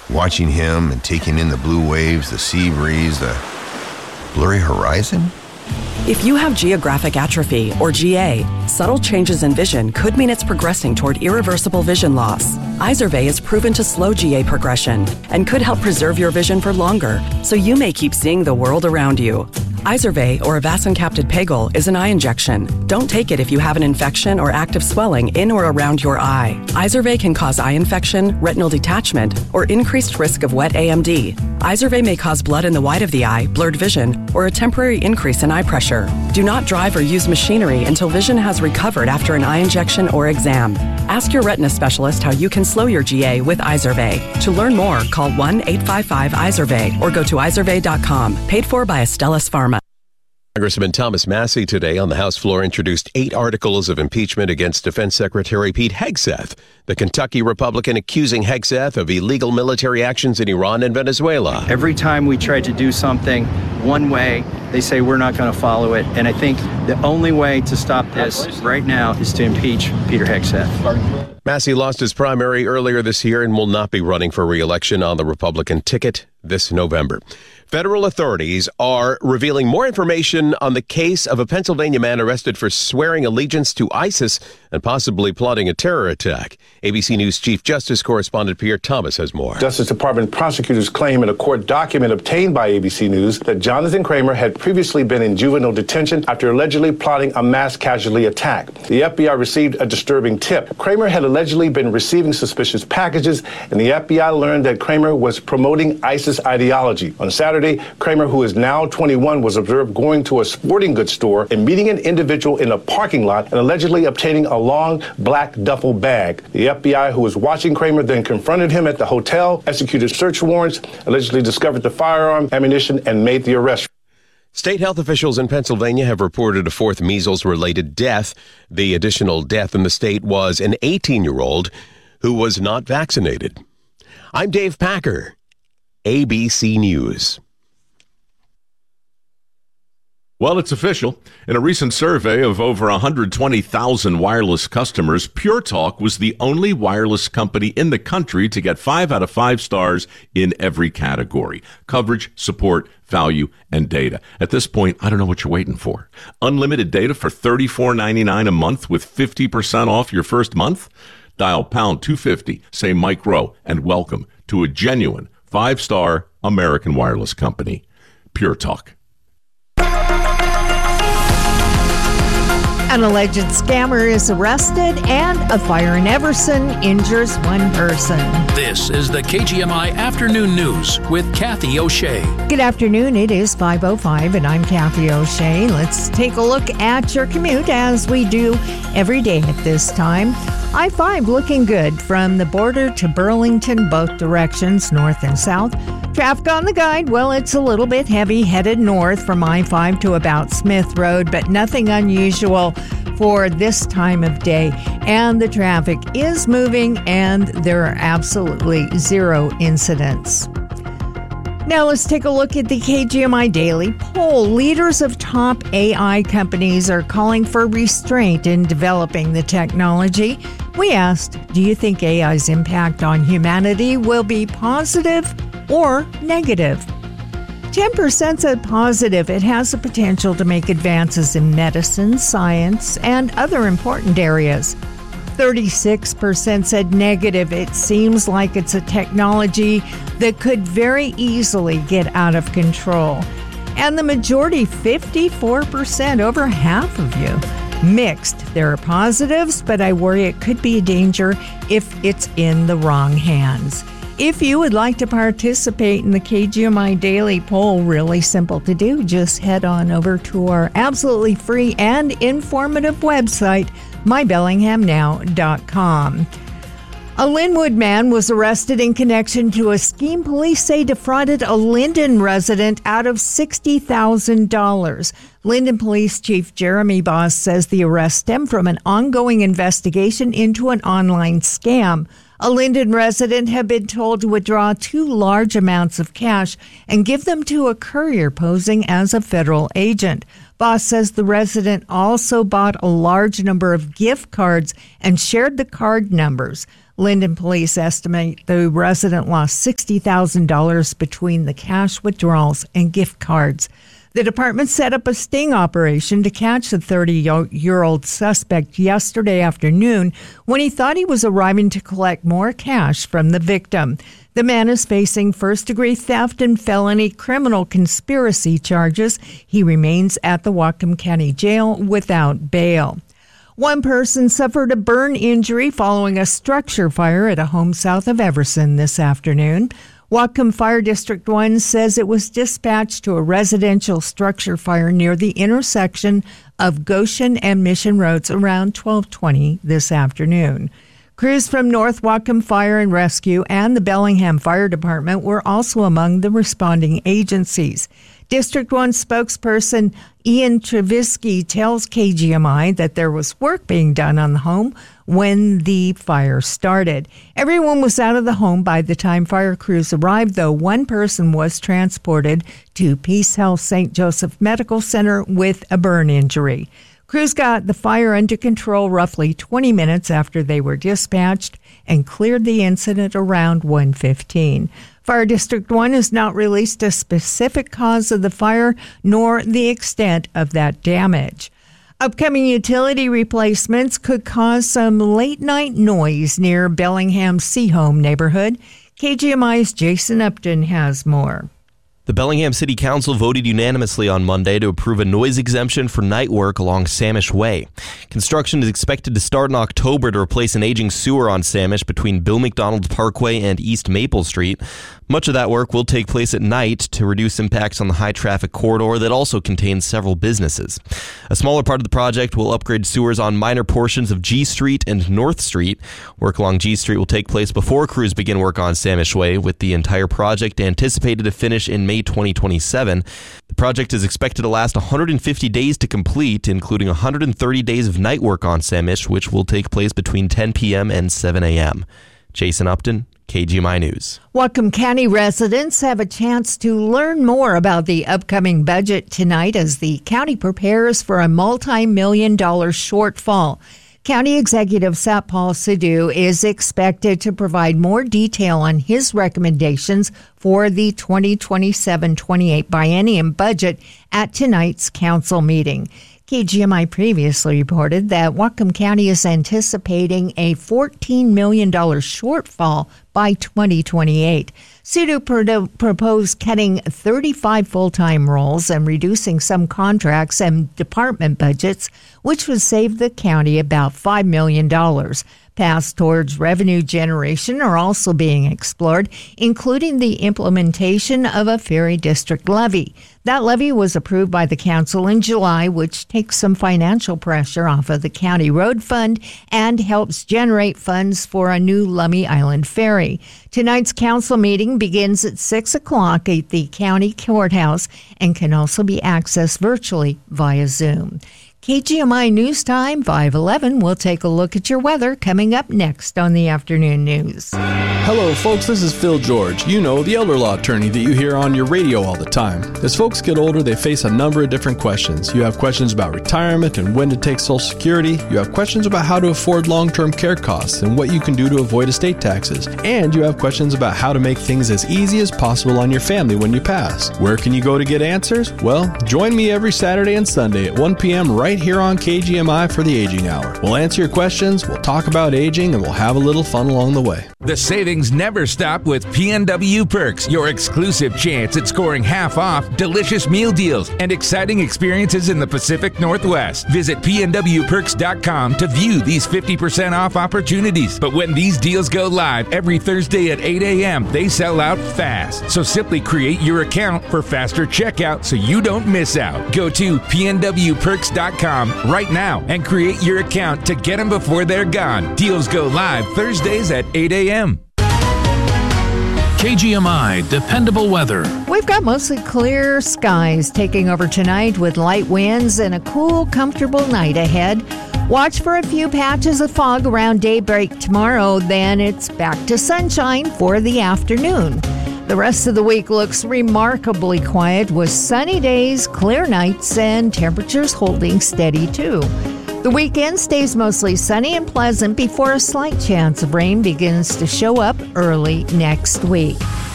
watching him and taking in the blue waves, the sea breeze, the blurry horizon? If you have geographic atrophy, or GA, subtle changes in vision could mean it's progressing toward irreversible vision loss. Izervay is proven to slow GA progression and could help preserve your vision for longer, so you may keep seeing the world around you. Izervay, or avacincaptad pegol, is an eye injection. Don't take it if you have an infection or active swelling in or around your eye. Izervay can cause eye infection, retinal detachment, or increased risk of wet AMD. Izervay may cause blood in the white of the eye, blurred vision, or a temporary increase in eye pressure. Do not drive or use machinery until vision has recovered after an eye injection or exam. Ask your retina specialist how you can slow your GA with Izervay. To learn more, call 1-855-IZERVAY or go to izervay.com. Paid for by Astellas Pharma. Congressman Thomas Massie today on the House floor introduced 8 articles of impeachment against Defense Secretary Pete Hegseth, the Kentucky Republican accusing Hegseth of illegal military actions in Iran and Venezuela. Every time we try to do something one way, they say we're not going to follow it. And I think the only way to stop this right now is to impeach Peter Hegseth. Massie lost his primary earlier this year and will not be running for re-election on the Republican ticket this November. Federal authorities are revealing more information on the case of a Pennsylvania man arrested for swearing allegiance to ISIS and possibly plotting a terror attack. ABC News Chief Justice Correspondent Pierre Thomas has more. Justice Department prosecutors claim in a court document obtained by ABC News that Jonathan Kramer had previously been in juvenile detention after allegedly plotting a mass casualty attack. The FBI received a disturbing tip. Kramer had allegedly been receiving suspicious packages, and the FBI learned that Kramer was promoting ISIS ideology. On Saturday, Kramer, who is now 21, was observed going to a sporting goods store and meeting an individual in a parking lot and allegedly obtaining a long black duffel bag. The FBI, who was watching Kramer, then confronted him at the hotel, executed search warrants, allegedly discovered the firearm, ammunition, and made the arrest. State health officials in Pennsylvania have reported a 4th measles-related death. The additional death in the state was an 18-year-old who was not vaccinated. I'm Dave Packer, ABC News. Well, it's official. In a recent survey of over 120,000 wireless customers, Pure Talk was the only wireless company in the country to get 5 out of 5 stars in every category: coverage, support, value, and data. At this point, I don't know what you're waiting for. Unlimited data for $34.99 a month with 50% off your first month? Dial pound 250, say Mike Rowe, and welcome to a genuine 5-star American wireless company. Pure Talk. An alleged scammer is arrested and a fire in Everson injures one person. This is the KGMI Afternoon News with Kathy O'Shea. Good afternoon. It is 5:05 and I'm Kathy O'Shea. Let's take a look at your commute as we do every day at this time. I-5 looking good from the border to Burlington, both directions, north and south. Traffic on the guide, well, it's a little bit heavy headed north from I-5 to about Smith Road, but nothing unusual for this time of day. And the traffic is moving and there are absolutely 0 incidents. Now let's take a look at the KGMI Daily poll. Leaders of top AI companies are calling for restraint in developing the technology. We asked, do you think AI's impact on humanity will be positive or negative? 10% said positive. It has the potential to make advances in medicine, science, and other important areas. 36% said negative. It seems like it's a technology that could very easily get out of control. And the majority, 54%, over half of you, mixed. There are positives, but I worry it could be a danger if it's in the wrong hands. If you would like to participate in the KGMI Daily poll, really simple to do. Just head on over to our absolutely free and informative website, mybellinghamnow.com. A Linwood man was arrested in connection to a scheme police say defrauded a Linden resident out of $60,000. Linden Police Chief Jeremy Boss says the arrest stemmed from an ongoing investigation into an online scam. A Linden resident had been told to withdraw 2 large amounts of cash and give them to a courier posing as a federal agent. Boss says the resident also bought a large number of gift cards and shared the card numbers. Linden police estimate the resident lost $60,000 between the cash withdrawals and gift cards. The department set up a sting operation to catch the 30-year-old suspect yesterday afternoon when he thought he was arriving to collect more cash from the victim. The man is facing first-degree theft and felony criminal conspiracy charges. He remains at the Whatcom County Jail without bail. One person suffered a burn injury following a structure fire at a home south of Everson this afternoon. Whatcom Fire District 1 says it was dispatched to a residential structure fire near the intersection of Goshen and Mission Roads around 12:20 this afternoon. Crews from North Whatcom Fire and Rescue and the Bellingham Fire Department were also among the responding agencies. District 1 spokesperson Ian Trevisky tells KGMI that there was work being done on the home when the fire started. Everyone was out of the home by the time fire crews arrived, though one person was transported to Peace Health St. Joseph Medical Center with a burn injury. Crews got the fire under control roughly 20 minutes after they were dispatched and cleared the incident around 1:15. Fire District 1 has not released a specific cause of the fire nor the extent of that damage. Upcoming utility replacements could cause some late-night noise near Bellingham's Seahome neighborhood. KGMI's Jason Upton has more. The Bellingham City Council voted unanimously on Monday to approve a noise exemption for night work along Samish Way. Construction is expected to start in October to replace an aging sewer on Samish between Bill McDonald Parkway and East Maple Street. Much of that work will take place at night to reduce impacts on the high-traffic corridor that also contains several businesses. A smaller part of the project will upgrade sewers on minor portions of G Street and North Street. Work along G Street will take place before crews begin work on Samish Way, with the entire project anticipated to finish in May 2027. The project is expected to last 150 days to complete, including 130 days of night work on Samish, which will take place between 10 p.m. and 7 a.m. Jason Upton, KGMI News. Whatcom County residents have a chance to learn more about the upcoming budget tonight as the county prepares for a multi-million-dollar shortfall. County Executive Satpal Sidhu is expected to provide more detail on his recommendations for the 2027-28 biennium budget at tonight's council meeting. KGMI previously reported that Whatcom County is anticipating a $14 million shortfall by 2028. Sidhu proposed cutting 35 full-time roles and reducing some contracts and department budgets, which would save the county about $5 million. Paths towards revenue generation are also being explored, including the implementation of a ferry district levy. That levy was approved by the council in July, which takes some financial pressure off of the county road fund and helps generate funds for a new Lummi Island ferry. Tonight's council meeting begins at 6 o'clock at the county courthouse and can also be accessed virtually via Zoom. KGMI News Time, 5:11. We'll take a look at your weather coming up next on the afternoon news. Hello, folks. This is Phil George. You know, the elder law attorney that you hear on your radio all the time. As folks get older, they face a number of different questions. You have questions about retirement and when to take Social Security. You have questions about how to afford long-term care costs and what you can do to avoid estate taxes. And you have questions about how to make things as easy as possible on your family when you pass. Where can you go to get answers? Well, join me every Saturday and Sunday at 1 p.m. right here on KGMI for the Aging Hour. We'll answer your questions, we'll talk about aging, and we'll have a little fun along the way. The savings never stop with PNW Perks, your exclusive chance at scoring half off, delicious meal deals, and exciting experiences in the Pacific Northwest. Visit PNWPerks.com to view these 50% off opportunities. But when these deals go live every Thursday at 8 a.m., they sell out fast. So simply create your account for faster checkout so you don't miss out. Go to PNWPerks.com right now and create your account to get them before they're gone. Deals go live Thursdays at 8 a.m. KGMI Dependable Weather. We've got mostly clear skies taking over tonight with light winds and a cool, comfortable night ahead. Watch for a few patches of fog around daybreak tomorrow, then it's back to sunshine for the afternoon. The rest of the week looks remarkably quiet with sunny days, clear nights, and temperatures holding steady too. The weekend stays mostly sunny and pleasant before a slight chance of rain begins to show up early next week.